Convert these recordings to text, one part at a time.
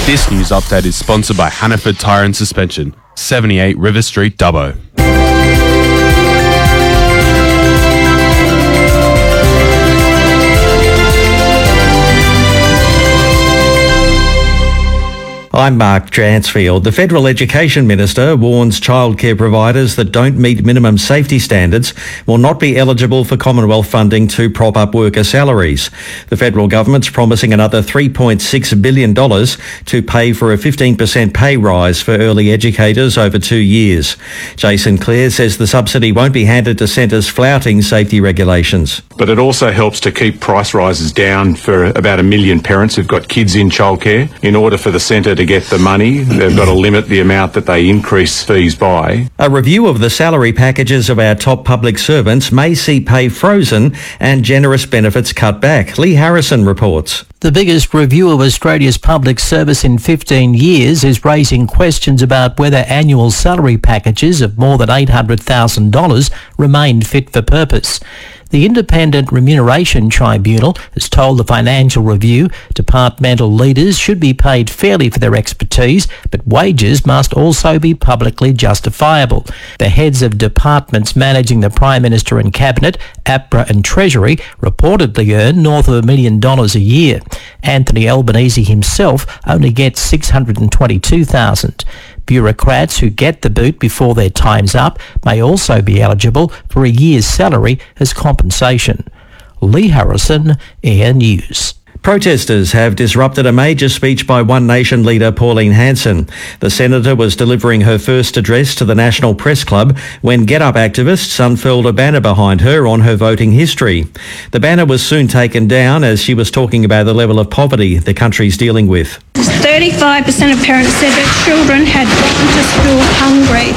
This news update is sponsored by Hannaford Tyre and Suspension, 78 River Street, Dubbo. I'm Mark Dransfield. The Federal Education Minister warns childcare providers that don't meet minimum safety standards will not be eligible for Commonwealth funding to prop up worker salaries. The federal government's promising another $3.6 billion to pay for a 15% pay rise for early educators over 2 years. Jason Clare says the subsidy won't be handed to centres flouting safety regulations. But it also helps to keep price rises down for about 1 million parents who've got kids in childcare. In order for the centre to get the money, they've got to limit the amount that they increase fees by. A review of the salary packages of our top public servants may see pay frozen and generous benefits cut back. Lee Harrison reports. The biggest review of Australia's public service in 15 years is raising questions about whether annual salary packages of more than $800,000 remain fit for purpose. The Independent Remuneration Tribunal has told the Financial Review departmental leaders should be paid fairly for their expertise, but wages must also be publicly justifiable. The heads of departments managing the Prime Minister and Cabinet, APRA and Treasury, reportedly earn north of $1 million a year. Anthony Albanese himself only gets $622,000. Bureaucrats who get the boot before their time's up may also be eligible for a year's salary as compensation. Lee Harrison, Air News. Protesters have disrupted a major speech by One Nation leader Pauline Hanson. The senator was delivering her first address to the National Press Club when Get Up activists unfurled a banner behind her on her voting history. The banner was soon taken down as she was talking about the level of poverty the country's dealing with. 35% of parents said their children had gone to school hungry.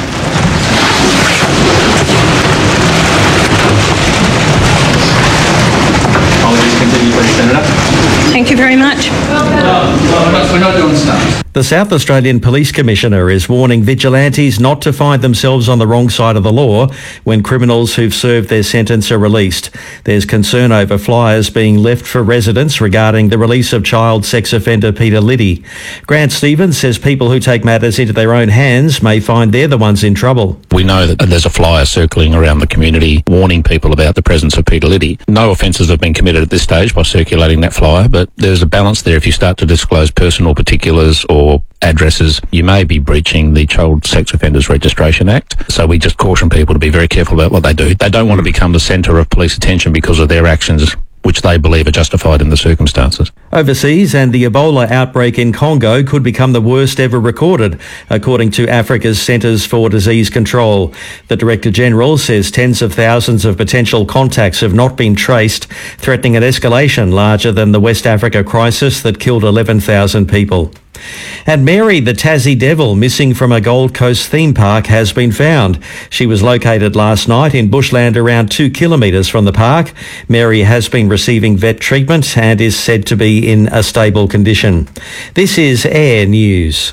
Apologies, continue, please, Senator. Thank you very much. We're not doing stuff. The South Australian Police Commissioner is warning vigilantes not to find themselves on the wrong side of the law when criminals who've served their sentence are released. There's concern over flyers being left for residents regarding the release of child sex offender Peter Liddy. Grant Stevens says people who take matters into their own hands may find they're the ones in trouble. We know that there's a flyer circling around the community warning people about the presence of Peter Liddy. No offences have been committed at this stage by circulating that flyer, but there's a balance there. If you start to disclose personal particulars or addresses, you may be breaching the Child Sex Offenders Registration Act. So we just caution people to be very careful about what they do. They don't want to become the centre of police attention because of their actions, which they believe are justified in the circumstances. Overseas, and the Ebola outbreak in Congo could become the worst ever recorded, according to Africa's Centres for Disease Control. The Director General says tens of thousands of potential contacts have not been traced, threatening an escalation larger than the West Africa crisis that killed 11,000 people. And Mary, the Tassie Devil, missing from a Gold Coast theme park, has been found. She was located last night in bushland around 2 kilometres from the park. Mary has been receiving vet treatment and is said to be in a stable condition. This is Air News.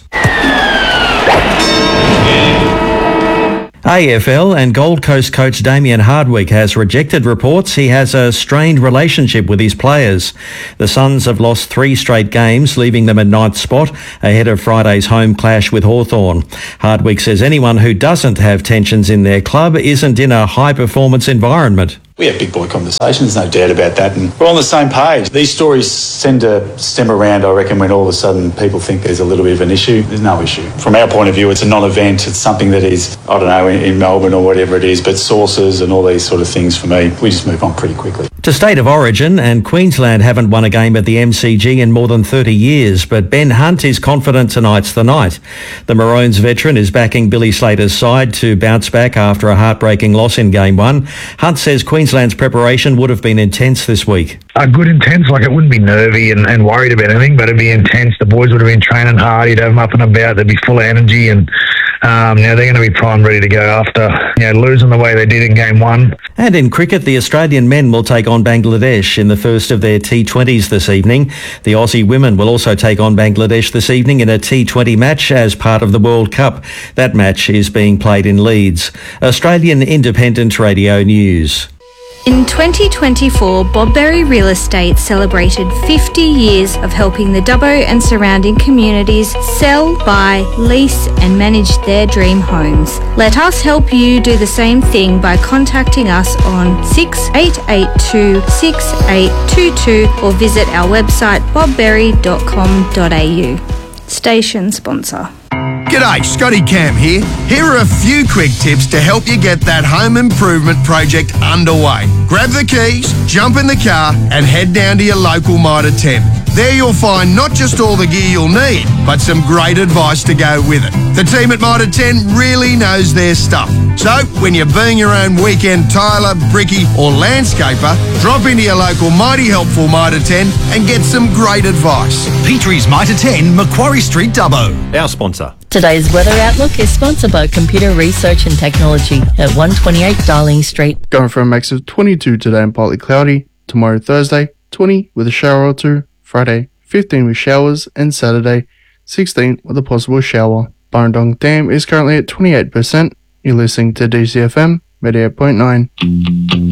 AFL and Gold Coast coach Damien Hardwick has rejected reports he has a strained relationship with his players. The Suns have lost 3 straight games, leaving them at 9th spot ahead of Friday's home clash with Hawthorn. Hardwick says anyone who doesn't have tensions in their club isn't in a high-performance environment. We have big boy conversations, no doubt about that, and we're on the same page. These stories tend to stem around, I reckon, when all of a sudden people think there's a little bit of an issue. There's no issue. From our point of view, it's a non-event. It's something that is, I don't know, in Melbourne or whatever it is, but sources and all these sort of things, for me, we just move on pretty quickly. To State of Origin, and Queensland haven't won a game at the MCG in more than 30 years, but Ben Hunt is confident tonight's the night. The Maroons veteran is backing Billy Slater's side to bounce back after a heartbreaking loss in Game 1. Hunt says Queensland's preparation would have been intense this week. A good intense, like it wouldn't be nervy and worried about anything, but it'd be intense. The boys would have been training hard. You'd have them up and about. They'd be full of energy, and they're going to be primed, ready to go after losing the way they did in Game 1. And in cricket, the Australian men will take on Bangladesh in the first of their T20s this evening. The Aussie women will also take on Bangladesh this evening in a T20 match as part of the World Cup. That match is being played in Leeds. Australian Independent Radio News. In 2024, Bobberry Real Estate celebrated 50 years of helping the Dubbo and surrounding communities sell, buy, lease and manage their dream homes. Let us help you do the same thing by contacting us on 6882 6822 or visit our website bobberry.com.au. Station sponsor. G'day, Scotty Cam here. Here are a few quick tips to help you get that home improvement project underway. Grab the keys, jump in the car and head down to your local Mitre 10. There you'll find not just all the gear you'll need, but some great advice to go with it. The team at Mitre 10 really knows their stuff. So, when you're being your own weekend tiler, brickie or landscaper, drop into your local mighty helpful Mitre 10 and get some great advice. Petrie's Mitre 10, Macquarie Street, Dubbo. Our sponsor. Today's weather outlook is sponsored by Computer Research and Technology at 128 Darling Street. Going for a max of 22 today and partly cloudy. Tomorrow Thursday, 20 with a shower or two. Friday, 15 with showers. And Saturday, 16 with a possible shower. Burrendong Dam is currently at 28%. You're listening to DCFM 88.9.